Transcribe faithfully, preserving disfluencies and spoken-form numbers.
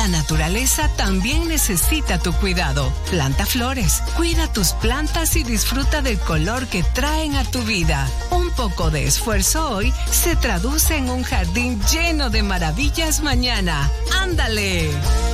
La naturaleza también necesita tu cuidado. Planta flores, cuida tus plantas y disfruta del color que traen a tu vida. Un poco de esfuerzo hoy se traduce en un jardín lleno de maravillas mañana. ¡Ándale!